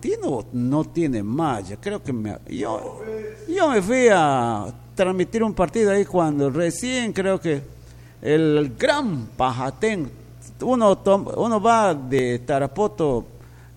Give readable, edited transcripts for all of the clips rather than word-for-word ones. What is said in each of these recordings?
argentino no tiene malla. Creo que yo me fui a transmitir un partido ahí cuando recién creo que el Gran Pajatén, uno va de Tarapoto,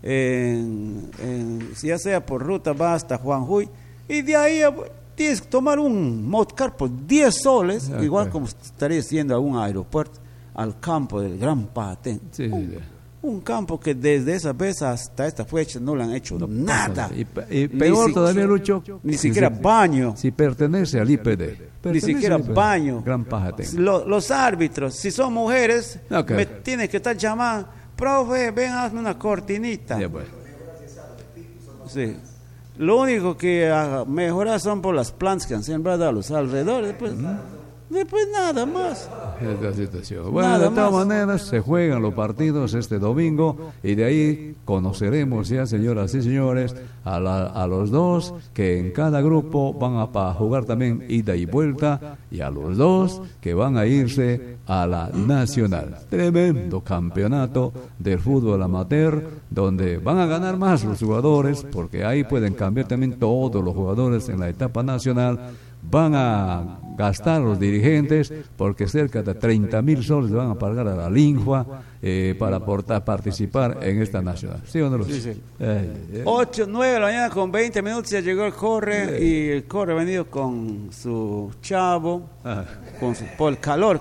ya sea por ruta, va hasta Juanjuy, y de ahí tienes que tomar un motocar por 10 soles, okay, igual como estaría yendo a un aeropuerto, al campo del Gran Pajatén. Sí. Un campo que desde esa vez hasta esta fecha no le han hecho nada. Y peor todavía, Lucho, ni siquiera baño. Si pertenece al IPD. Ni siquiera baño. Gran Pajatén. Los árbitros, si son mujeres, okay, me tienen que estar llamando, profe, ven, hazme una cortinita. Yeah, pues. Sí. Lo único que mejorar son por las plantas que han sembrado a los alrededores. Después nada más. Esta situación. Bueno, de todas maneras, se juegan los partidos este domingo y de ahí conoceremos ya, señoras y señores, a los dos que en cada grupo van a jugar también ida y vuelta, y a los dos que van a irse a la nacional. Tremendo campeonato del fútbol amateur, donde van a ganar más los jugadores, porque ahí pueden cambiar también todos los jugadores en la etapa nacional. Van a gastar los dirigentes, porque cerca de 30.000 soles van a pagar a la Linfua para participar en esta nacional. ¿Sí o no? Sí. 8, 9 de la mañana con 20 minutos ya llegó el Corre, y el Corre ha venido con su chavo, por el calor.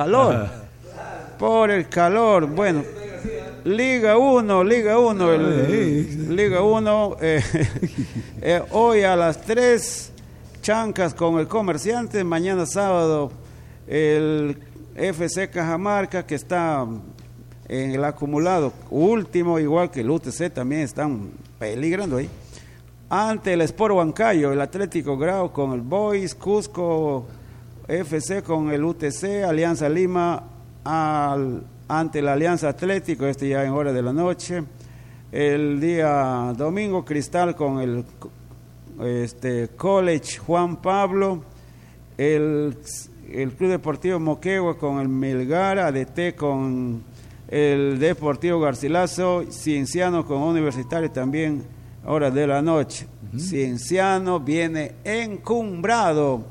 Bueno, Liga 1, hoy a las 3, Chancas con el Comerciante. Mañana sábado el FC Cajamarca, que está en el acumulado último, igual que el UTC, también están peligrando ahí. Ante el Sport Huancayo, el Atlético Grau con el Boys, Cusco FC con el UTC, Alianza Lima ante la Alianza Atlético, ya en hora de la noche. El día domingo, Cristal con el College Juan Pablo, el Club Deportivo Moquegua con el Melgar, ADT con el Deportivo Garcilaso, Cienciano con Universitario también hora de la noche. Cienciano viene encumbrado,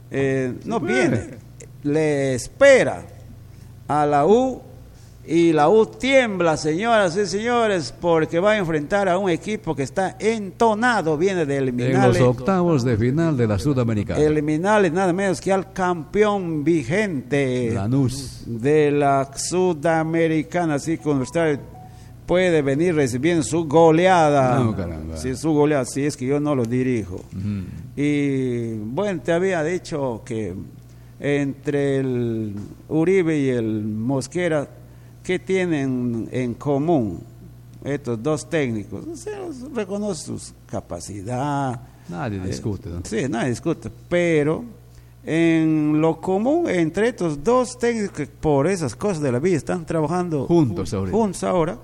le espera a la U, y la U tiembla, señoras y señores, porque va a enfrentar a un equipo que está entonado, viene de eliminarle en los octavos de final de la Sudamericana. Eliminarle nada menos que al campeón vigente Lanús de la Sudamericana, así que Universitario puede venir recibiendo su goleada. No, caramba. Sí, su goleada, si es que yo no lo dirijo. Y bueno, te había dicho que entre el Uribe y el Mosquera, ¿qué tienen en común estos dos técnicos? Se reconoce su capacidad. Nadie discute, ¿no? Sí, nadie discute, pero en lo común entre estos dos técnicos, que por esas cosas de la vida están trabajando juntos ahora,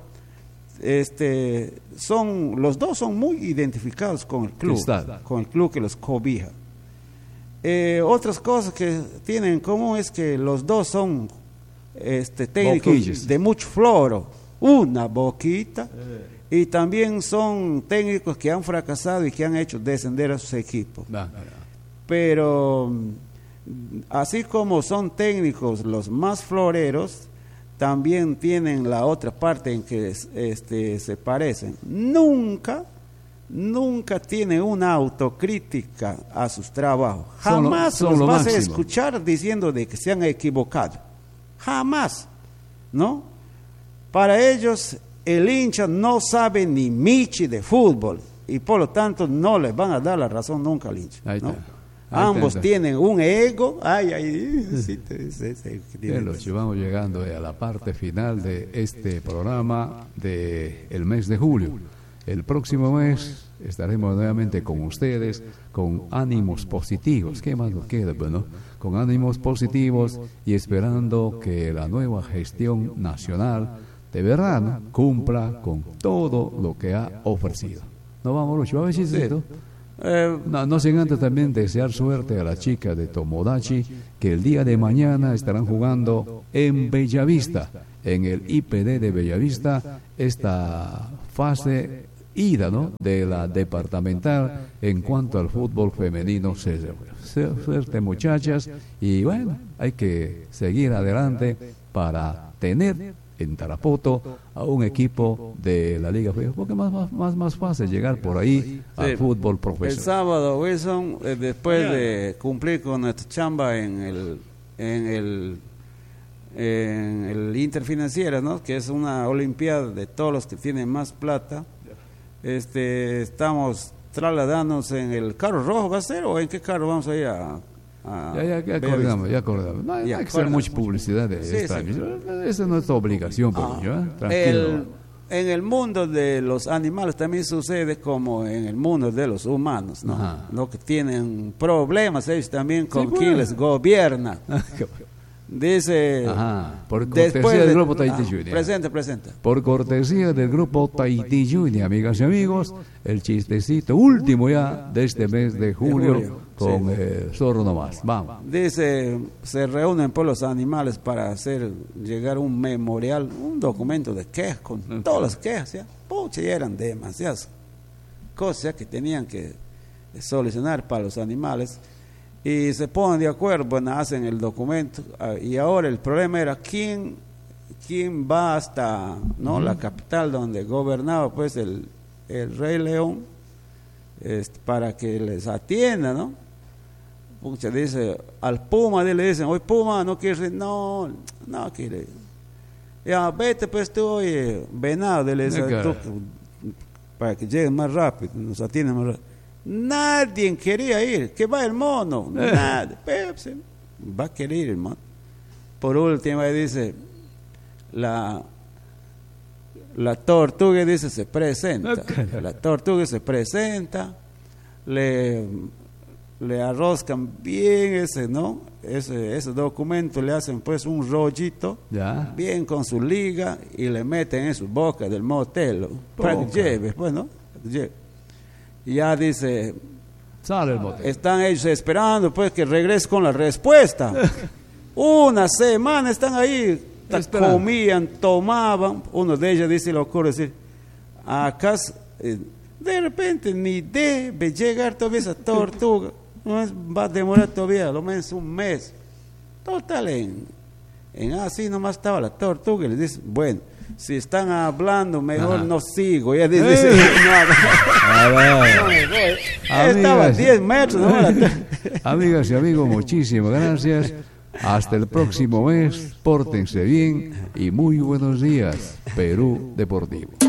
los dos son muy identificados con el club que los cobija. Otras cosas que tienen en común es que los dos son técnicos Boquillos. de mucho floro, una boquita, y también son técnicos que han fracasado y que han hecho descender a sus equipos. Pero así como son técnicos los más floreros, también tienen la otra parte en que se parecen. Nunca tienen una autocrítica a sus trabajos. Jamás los vas a escuchar diciendo de que se han equivocado. Jamás, ¿no? Para ellos el hincha no sabe ni michi de fútbol, y por lo tanto no les van a dar la razón nunca al hincha, ¿no? Ambos tienen un ego. Vamos llegando a la parte final de este programa del mes de julio. El próximo mes estaremos nuevamente con ustedes con ánimos positivos. ¿Qué más nos queda? Bueno, con ánimos positivos y esperando que la nueva gestión nacional de verdad, ¿no?, cumpla con todo lo que ha ofrecido. ¿No vamos, Lucho? ¿Va a decir esto? No sin antes también desear suerte a las chicas de Tomodachi, que el día de mañana estarán jugando en Bellavista, en el IPD de Bellavista, esta fase ida, ¿no?, de la departamental en cuanto al fútbol femenino se refiere. Suerte, muchachas, y bueno, hay que seguir adelante para tener en Tarapoto a un equipo de la Liga Femenina, porque es más fácil llegar por ahí al fútbol profesional. El sábado, Wilson, después de cumplir con nuestra chamba en el Interfinanciera, ¿no?, que es una olimpiada de todos los que tienen más plata, estamos trasladándonos en el carro rojo, ¿va a ser? ¿O en qué carro vamos a ir a ya acordamos. No hay que hacer mucha publicidad de esta. Esa es nuestra obligación, tranquilo. En el mundo de los animales también sucede como en el mundo de los humanos, ¿no? Lo que tienen problemas ellos también con quien les gobierna. Dice, por cortesía del grupo Tahití Junior. Presenta. Por cortesía del grupo Tahití Junior, amigas y amigos, el chistecito último ya de este mes de julio con el zorro nomás. Vamos. Dice, se reúnen por los animales para hacer llegar un memorial, un documento de quejas con todas las quejas, ¿ya? Pucha, ya eran demasiadas cosas que tenían que solucionar para los animales. Y se ponen de acuerdo, bueno, hacen el documento, y ahora el problema era quién va hasta, ¿no?, la capital donde gobernaba pues el Rey León, para que les atienda, ¿no? Pucha, dice, al Puma le dicen, oye Puma, no quieres, no quiere, ya vete pues tú, oye, Venado, le dice, para que lleguen más rápido, nos atienden más rápido. Nadie quería ir, que va el mono, nadie, va a querer ir el mono. Por último dice, la tortuga dice se presenta, la tortuga se presenta, le arroscan bien ese documento, le hacen pues un rollito bien con su liga y le meten en su boca del motel para que lleve, pues, ¿no? Y ya dice, sale el motel. Están ellos esperando pues que regrese con la respuesta. Una semana están ahí, comían, tomaban. Uno de ellos dice, le ocurre decir, acaso de repente ni debe llegar todavía esa tortuga, va a demorar todavía lo menos un mes. Total, en así nomás estaba la tortuga y le dice, bueno, si están hablando, mejor no sigo. Ya dice, estaba a 10 metros. ¿No? Amigas y amigos, muchísimas gracias. Hasta el próximo mes. Pórtense bien y muy buenos días, Perú Deportivo.